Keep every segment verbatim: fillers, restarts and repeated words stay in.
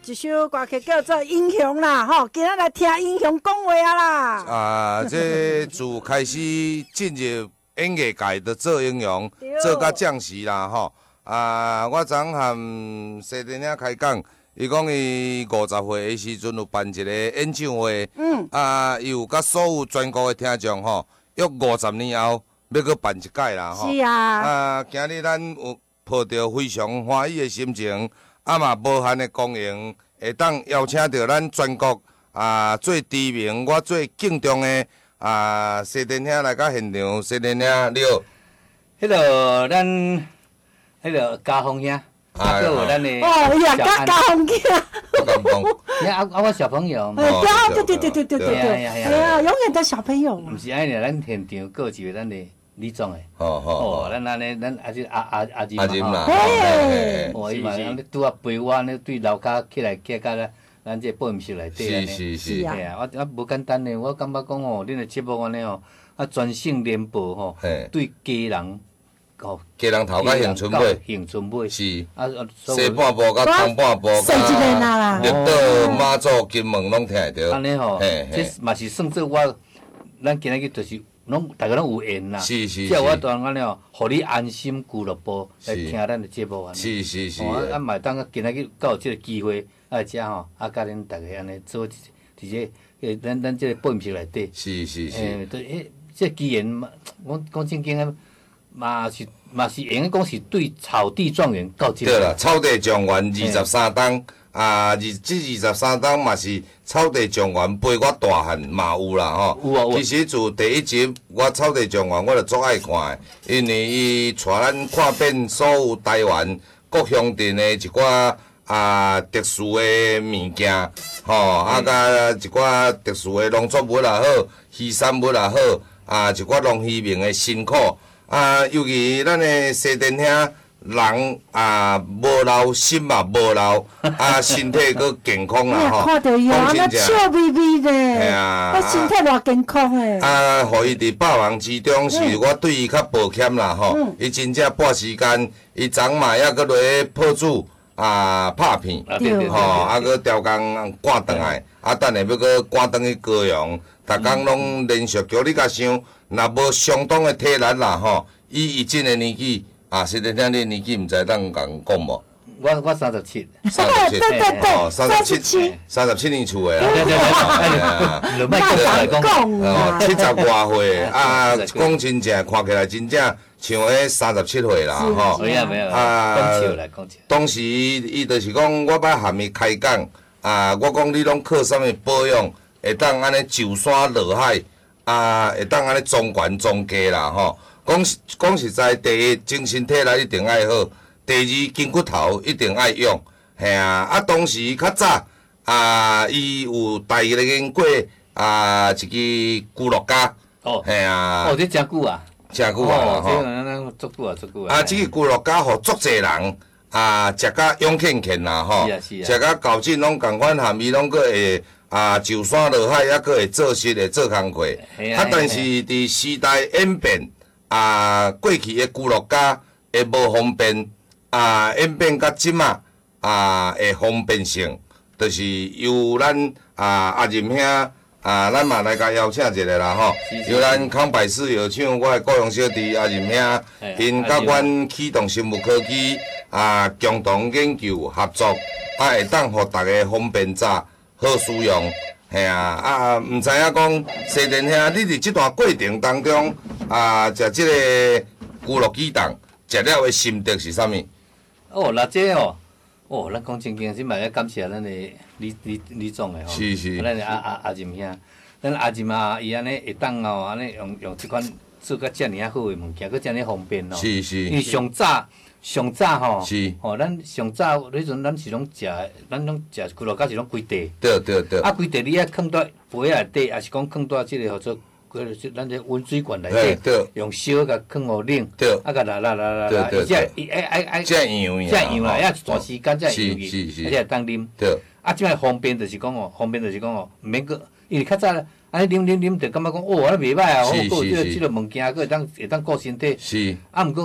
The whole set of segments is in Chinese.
一首歌曲叫做《英雄》啦，吼，今仔来听英雄讲话啊啦。 啊，这自开始进入演艺界的做英雄，做到将士啦，吼。啊，我昨和西电影开讲，伊讲伊五十岁的时阵有办一个演唱会，嗯，啊，伊有甲所有全国的听众吼，约五十年后要搁办一届啦，吼。 是啊。 啊，今日咱有抱着非常欢喜的心情，啊嘛无限的光荣，会当邀请到咱全国啊最知名、我最敬重的啊西电影来到现场，西电影了。 迄个咱，迄个家风兄，啊，还有咱的哦呀，家家风囝， 不敢讲， 你啊啊，我小朋友， 哎，对对对对对对对对，哎呀，永远的小朋友。 毋是安尼，咱现场搁有一位咱的李总诶， 好好哦，咱安尼，咱啊即阿阿阿仁阿仁啦， 嘿， 哦，伊嘛安尼拄啊陪我安尼对楼骹起来起甲咱咱这保险室内底安是尼， 是是， 嘿啊，我我无简单诶，我感觉讲吼，恁诶节目安尼吼，啊全省联播吼，对家人。哦， 家人头甲恒春尾， 恒春尾是， 啊， 西半部甲东半部，甲绿岛、马祖、金门拢听会到。 安尼吼，这嘛是算做我，咱今日就是拢大家拢有缘啦。 是是是。 即我当安尼吼，互你安心俱乐部来听咱的节目安尼。 是是是。 哦，啊，嘛当今日够有即个机会来遮吼，啊，甲恁大家安尼做伫这诶，咱咱即个保险室内底。 是是是。 诶，对，诶，这机缘嘛，我讲正经诶。嘛是嘛是，应该讲是对草地状元到即个。 对啦，草地状元二十三档，啊，二这二十三档嘛是草地状元陪我大汉嘛有啦吼。 有啊有。 其实自第一集我草地状元我就足爱看的，因为伊带咱看遍所有台湾各乡镇的一寡啊特殊的物件，吼，啊甲一寡特殊的农作物也好，渔产物也好，啊一寡农渔民的辛苦。啊，尤其咱的西电兄人啊，无老心嘛无老，啊身体阁健康啦吼。 看到伊安尼笑眯眯的， 系啊， 啊身体偌健康诶。 啊，互伊伫百忙之中，是我对伊较抱歉啦吼。伊真正拨时间，伊昨嘛还阁落去泡煮啊拍片，吼，啊阁调工赶转来，啊等下要阁赶转去高雄，逐工拢连续叫你甲想。若无相当的体力啦吼，以伊这个年纪啊，实在听你年纪，毋知当共讲无？ 我我三十七， 三十七， 哦， 三十七，三十七年厝的啦。 对对对，就莫再讲哦，七十外岁啊，讲真正看起来真正像迄三十七岁啦吼。 没有没有，讲笑啦讲笑。 当时伊就是讲，我捌含伊开讲啊，我讲你拢靠啥物保养，会当安尼就山落海。啊，会当安尼中悬中低啦吼。讲讲实在，第一精神体力一定爱好，第二筋骨头一定爱用，嘿啊。啊，当时较早啊，伊有带领过啊一支咕噜家， 哦， 嘿啊。 哦，这真久啊， 真久啊吼。这咱足久啊，足久啊。 啊，这个咕噜家互足侪人啊，食甲勇健健啦吼，食甲搞劲拢共款含伊拢个会。啊，就山落海，还佫会做事，会做工课。啊，但是伫时代演变，啊，过去的居乐家会无方便，啊，演变到即马，啊，会方便性，就是由咱啊阿仁兄，啊，咱嘛来甲邀请一个啦吼，由咱康百世药厂，我的故乡小弟阿仁兄，因甲阮启动生物科技啊，共同研究合作，啊，会当互大家方便查。好使用，嘿啊啊！毋知影讲西电兄，你伫即段过程当中啊，食即个咕噜鸡蛋，食了的心得是啥物？ 哦，那这哦，哦，咱讲正经，即嘛要感谢咱的李李李总的吼， 是是， 咱的阿阿阿仁兄，咱阿仁啊，伊安尼会当哦，安尼用用即款做甲遮尔啊好的物件，佫遮尔方便哦。 是是。 因为上早。上早吼， 是， 吼，咱上早迄阵咱是拢食，咱拢食咕噜甲是拢规地， 对对对。 啊，规地你啊放到杯内底，也是讲放到即个号做，咱这温水罐内底，用烧甲放互冷，啊，甲啦啦啦啦啦，而且伊爱爱爱， 这样这样啦，要一段时间才样去，而且当啉。 对。 啊，即摆方便就是讲哦，方便就是讲哦，毋免个，因为较早安尼啉啉啉，就感觉讲哦，安尼袂歹啊，哦，个即个即个物件，个会当会当顾身体。 是。 啊，毋过。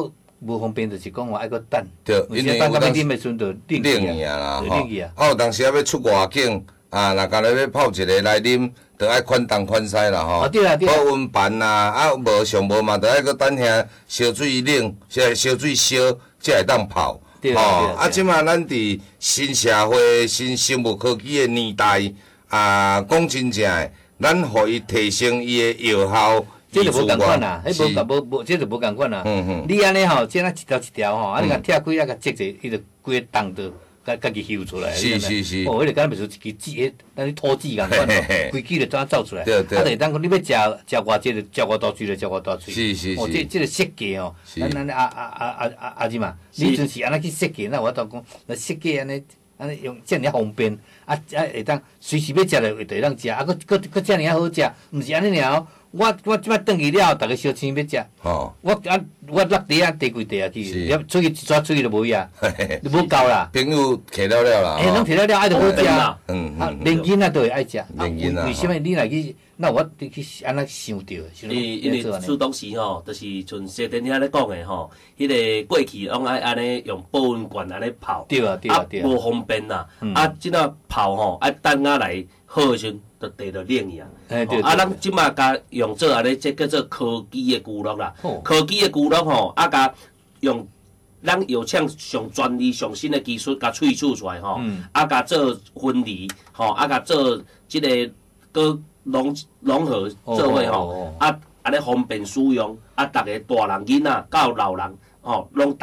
无方便，就是讲话爱搁等。 对， 因为等到要啉的时阵就冷去啊啦， 冷去啊。 啊，有当时啊要出外景啊，若家己要泡一个来啉，就爱款东款西啦吼。 哦，对啊对啊。 保温盘呐，啊无上无嘛，就爱搁等遐烧水冷，烧烧水烧，才会当泡。 对啊。 啊，即马咱伫新社会、新生物科技的年代啊，讲真正诶，咱互伊提升伊的药效。 这就无共款啦，迄无无无，这就无共款啦。你安尼吼，这咱一条一条吼，啊你甲拆开啊，甲切者，伊就规个冻着，甲家己抽出来。 是是是。 哦，迄个敢若袂说一支纸，咱咧土纸共款，规支就怎啊走出来。 对对。 啊，就是当讲你要食食偌济，就食偌大喙，就食偌大喙。 是是是。 哦，这这个设计吼，咱咱阿阿阿阿阿阿姊嘛，你阵是安尼去设计，那我当讲，那设计安尼安尼用遮尔方便，啊啊会当随时要食就会会当食，啊，佫佫佫遮尔啊好食，毋是安尼尔哦。我我即摆转去了，逐个烧青要食。哦。我啊，我落地啊，地规地啊去，要出去一撮出去就无呀，就无够啦。 朋友摕了了啦。 哎，拢摕了了，爱就好食。 嗯嗯。 啊，连囡仔都会爱食。 连囡仔。 为什么你若去？那我去安尼想着。 因为因为此当时吼，就是像西电遐咧讲的吼，迄个过去拢爱安尼用保温罐安尼泡。 对啊对啊对啊。 无方便啦。啊，即个泡吼，爱等下来好的时阵。就地就冷去啊！啊，咱即马甲用做安尼，即叫做科技的聚落啦。科技的聚落吼，啊，甲用咱药厂上专利、上新的技术，甲萃取出来吼，啊，甲做分离，吼，啊，甲做即个个融融合做伙吼，啊，安尼方便使用，啊，逐个大人囡仔到老人吼，拢逐